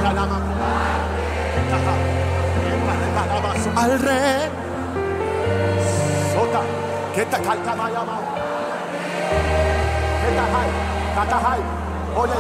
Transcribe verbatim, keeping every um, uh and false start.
Al rey. Sota. Que te calta mayama. Que te hay. Oye.